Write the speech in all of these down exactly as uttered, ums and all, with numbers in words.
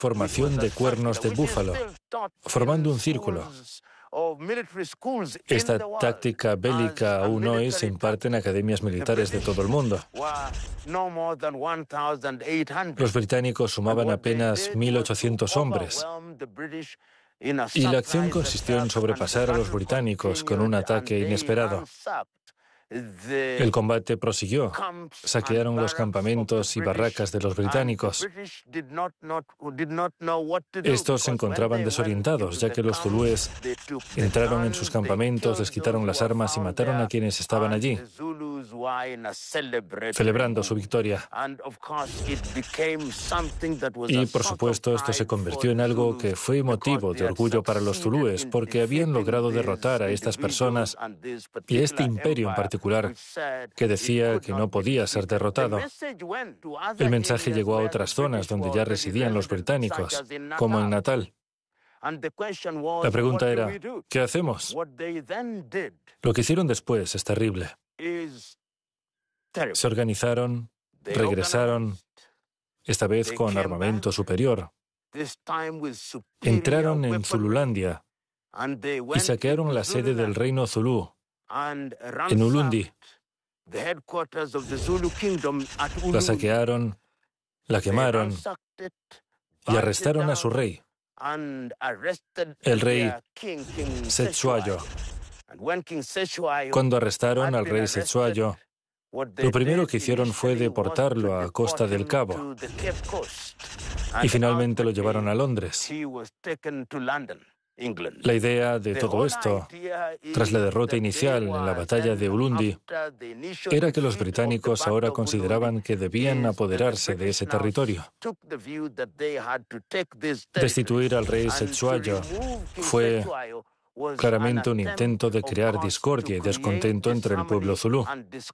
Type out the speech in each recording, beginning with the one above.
formación de cuernos de búfalo, formando un círculo. Esta táctica bélica aún hoy se imparte en academias militares de todo el mundo. Los británicos sumaban apenas mil ochocientos hombres, y la acción consistió en sobrepasar a los británicos con un ataque inesperado. El combate prosiguió. Saquearon los campamentos y barracas de los británicos. Estos se encontraban desorientados, ya que los zulúes entraron en sus campamentos, les quitaron las armas y mataron a quienes estaban allí, celebrando su victoria. Y, por supuesto, esto se convirtió en algo que fue motivo de orgullo para los zulúes, porque habían logrado derrotar a estas personas y a este imperio en particular, que decía que no podía ser derrotado. El mensaje llegó a otras zonas donde ya residían los británicos, como en Natal. La pregunta era, ¿qué hacemos? Lo que hicieron después es terrible. Se organizaron, regresaron, esta vez con armamento superior. Entraron en Zululandia y saquearon la sede del reino zulú, en Ulundi. La saquearon, la quemaron y arrestaron a su rey, el rey Cetshwayo. Cuando arrestaron al rey Cetshwayo, lo primero que hicieron fue deportarlo a Costa del Cabo y finalmente lo llevaron a Londres. La idea de todo esto, tras la derrota inicial en la batalla de Ulundi, era que los británicos ahora consideraban que debían apoderarse de ese territorio. Destituir al rey Cetshwayo fue claramente un intento de crear discordia y descontento entre el pueblo zulú.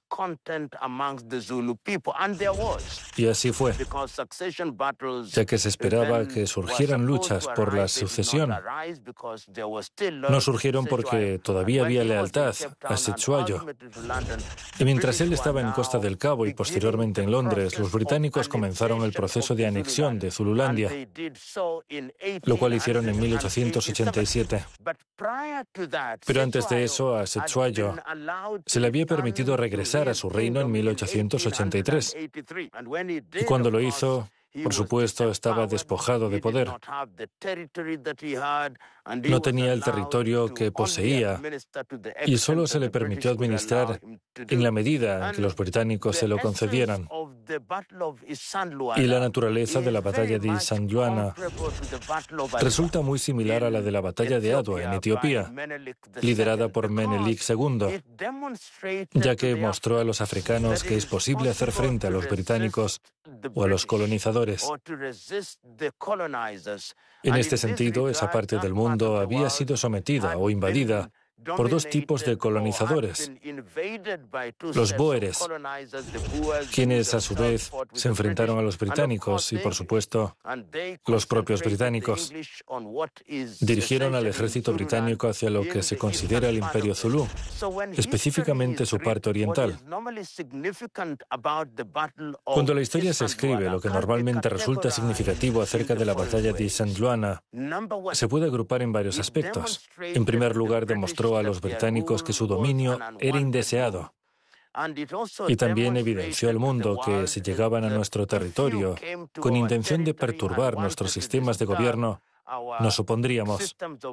Y así fue, ya que se esperaba que surgieran luchas por la sucesión. No surgieron porque todavía había lealtad a Cetshwayo. Y mientras él estaba en Costa del Cabo y posteriormente en Londres, los británicos comenzaron el proceso de anexión de Zululandia, lo cual hicieron en mil ochocientos ochenta y siete. Pero antes de eso, a Cetshwayo se le había permitido regresar a su reino en mil ochocientos ochenta y tres. Y cuando lo hizo, por supuesto, estaba despojado de poder. No tenía el territorio que poseía y solo se le permitió administrar en la medida en que los británicos se lo concedieran. Y la naturaleza de la batalla de Isandlwana resulta muy similar a la de la batalla de Adwa en Etiopía, liderada por Menelik segundo, ya que mostró a los africanos que es posible hacer frente a los británicos o a los colonizadores. En este sentido, esa parte del mundo había sido sometida o invadida por dos tipos de colonizadores: los bóeres, quienes a su vez se enfrentaron a los británicos, y por supuesto los propios británicos dirigieron al ejército británico hacia lo que se considera el Imperio Zulú, específicamente su parte oriental. Cuando la historia se escribe, lo que normalmente resulta significativo acerca de la batalla de Isandlwana se puede agrupar en varios aspectos. En primer lugar, demostró a los británicos que su dominio era indeseado. Y también evidenció al mundo que si llegaban a nuestro territorio con intención de perturbar nuestros sistemas de gobierno, nos opondríamos.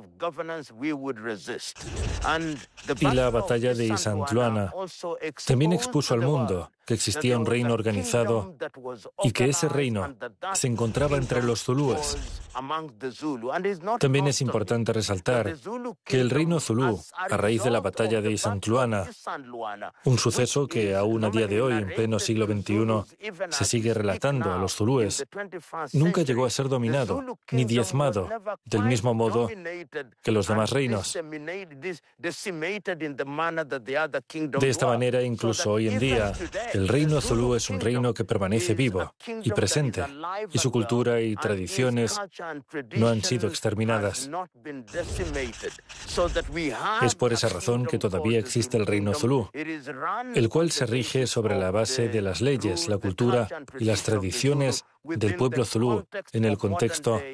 Y la batalla de Isandlwana también expuso al mundo que existía un reino organizado y que ese reino se encontraba entre los zulúes. También es importante resaltar que el reino zulú, a raíz de la batalla de Isandlwana, un suceso que aún a día de hoy, en pleno siglo veintiuno, se sigue relatando a los zulúes, nunca llegó a ser dominado ni diezmado del mismo modo que los demás reinos. De esta manera, incluso hoy en día, El reino zulú es un reino que permanece vivo y presente, y su cultura y tradiciones no han sido exterminadas. Es por esa razón que todavía existe el reino zulú, el cual se rige sobre la base de las leyes, la cultura y las tradiciones del pueblo zulú en el contexto